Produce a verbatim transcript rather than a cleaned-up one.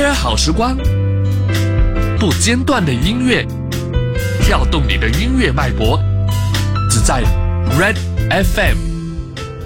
约好时光，不间断的音乐，跳动你的音乐脉搏，只在 Red F M。